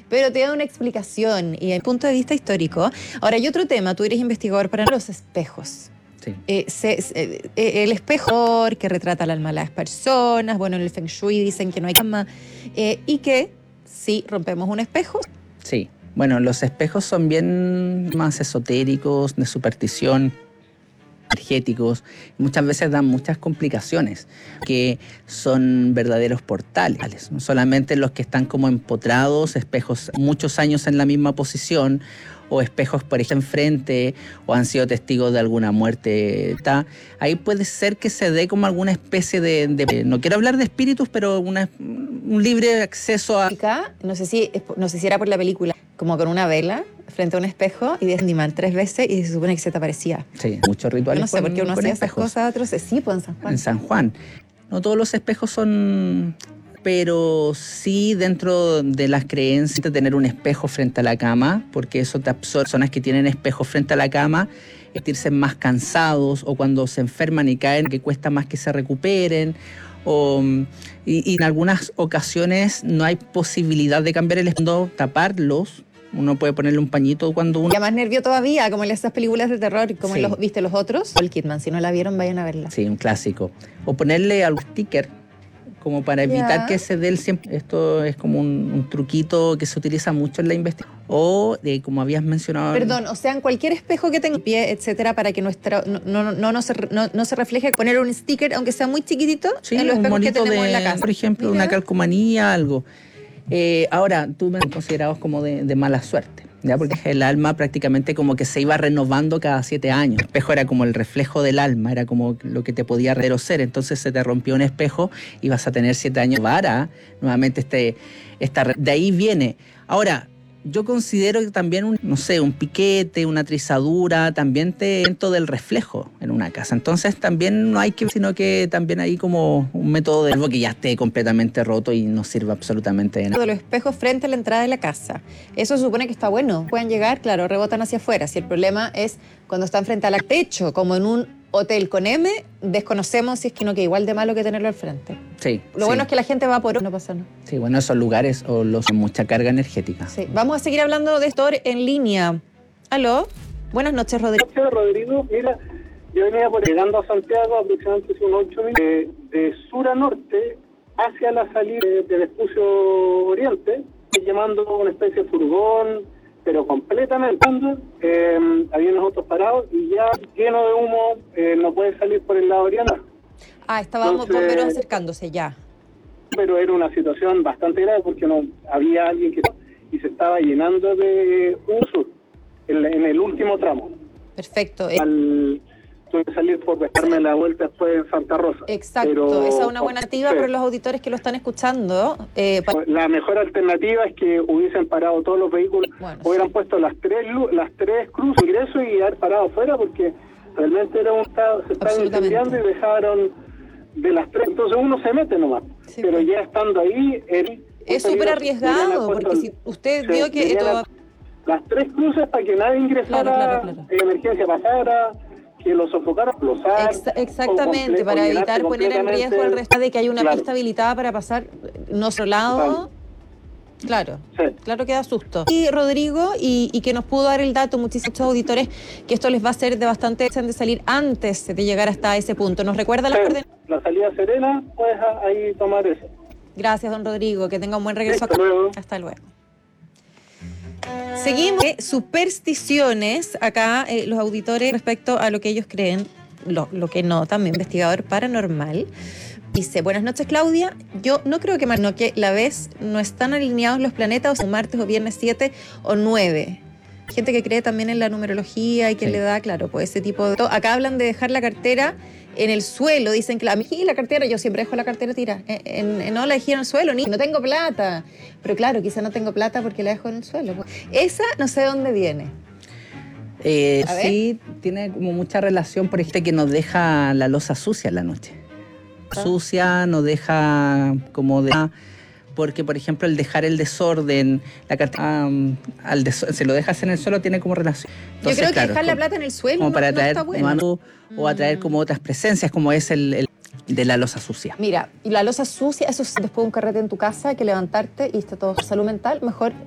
pero te da una explicación y el punto de vista histórico. Ahora, hay otro tema, tú eres investigador para los espejos. Sí. El espejo que retrata el alma de las personas, bueno, en el Feng Shui dicen que no hay cama, y que si rompemos un espejo... Sí, bueno, los espejos son bien más esotéricos, de superstición, energéticos, muchas veces dan muchas complicaciones, que son verdaderos portales, no solamente los que están como empotrados, espejos muchos años en la misma posición, o espejos por ejemplo enfrente, o han sido testigos de alguna muerte. Ahí puede ser que se dé como alguna especie de no quiero hablar de espíritus, pero un libre acceso a... No sé si era por la película, como con una vela frente a un espejo y de animar 3 veces y se supone que se te aparecía. Sí, muchos rituales. Yo no sé por qué uno hacía esas cosas atroces. Sí, pues en San Juan. En San Juan. No todos los espejos son... pero sí dentro de las creencias de tener un espejo frente a la cama, porque eso te absorbe. Personas que tienen espejos frente a la cama, sentirse más cansados, o cuando se enferman y caen, que cuesta más que se recuperen, y en algunas ocasiones no hay posibilidad de cambiar el espejo, taparlos. Uno puede ponerle un pañito cuando uno... Ya más nervio todavía, como en esas películas de terror, como sí. ¿Viste los otros? Nicole Kidman, si no la vieron, vayan a verla. Sí, un clásico. O ponerle algún sticker, como para evitar que se dé el siempre. Esto es como un truquito que se utiliza mucho en la investigación. O, como habías mencionado... Perdón, o sea, en cualquier espejo que tenga pie, etcétera, para que no se refleje, poner un sticker, aunque sea muy chiquitito, sí, en los espejos que tenemos en la casa. Por ejemplo, una calcomanía, algo. Ahora, tú me considerados como de mala suerte, ¿ya? Porque el alma prácticamente como que se iba renovando cada 7 años. El espejo era como el reflejo del alma, era como lo que te podía ser. Entonces se te rompió un espejo y vas a tener 7 años para nuevamente de ahí viene. Ahora, yo considero que también un piquete, una trizadura, también dentro del reflejo en una casa. Entonces también no hay que, sino que también hay como un método de algo que ya esté completamente roto y no sirva absolutamente de nada. De los espejos frente a la entrada de la casa. Eso se supone que está bueno. Pueden llegar, claro, rebotan hacia afuera. Si el problema es cuando están frente al techo, como en un hotel con M, desconocemos si es que no, que igual de malo que tenerlo al frente. Sí. Lo bueno es que la gente va por no pasa nada. Sí, bueno, esos lugares mucha carga energética. Sí. Vamos a seguir hablando de esto en línea. ¿Aló? Buenas noches, Rodrigo. Buenas noches, Rodrigo. Mira, yo venía llegando a Santiago aproximadamente unos 8 minutos de sur a norte hacia la salida de Vespucio Oriente, llamando una especie de furgón, pero completamente había unos autos parados y ya lleno de humo, no puede salir por el lado oriental. Estábamos bomberos acercándose ya. Pero era una situación bastante grave porque no había alguien y se estaba llenando de uso en el último tramo. Perfecto. Tuve que salir por darme la vuelta después en Santa Rosa. Exacto, pero, esa es una buena alternativa para los auditores que lo están escuchando. La mejor alternativa es que hubiesen parado todos los vehículos, hubieran puesto las tres cruces de ingreso y haber parado afuera, porque realmente se estaban incendiando y dejaron de las 3, entonces uno se mete nomás, sí, pero ya estando ahí... Es súper arriesgado, porque si usted vio que... Las 3 cruces para que nadie ingresara, claro. Emergencia pasara, que lo sofocara, exactamente, para evitar poner en riesgo el resto de que haya una pista habilitada para pasar nuestro lado. Claro, claro que da susto. Y Rodrigo, y que nos pudo dar el dato, muchísimos auditores, que esto les va a ser de bastante de salir antes de llegar hasta ese punto. ¿Nos recuerda las coordenadas? La salida serena, puedes ahí tomar eso. Gracias, don Rodrigo, que tenga un buen regreso acá. Hasta luego. Seguimos. Supersticiones, acá los auditores respecto a lo que ellos creen, lo que no, también investigador paranormal. Dice, buenas noches Claudia, yo no creo que la vez no están alineados los planetas, o martes o viernes 7 o 9. Gente que cree también en la numerología y que le da, claro, pues ese tipo de... Acá hablan de dejar la cartera en el suelo, dicen que a mí la cartera, yo siempre dejo la cartera tira, no la dejé en el suelo, no tengo plata, pero claro, quizá no tengo plata porque la dejo en el suelo. Esa no sé de dónde viene. Sí, tiene como mucha relación, por ejemplo, que nos deja la loza sucia en la noche. Sucia, nos deja como de... Porque, por ejemplo, el dejar el desorden, la cartera, se lo dejas en el suelo, tiene como relación. Entonces, yo creo que dejar la plata en el suelo como para atraer no está bueno. O atraer como otras presencias, como es el de la loza sucia. Mira, y la loza sucia, eso es después de un carrete en tu casa, hay que levantarte y está todo salud mental, mejor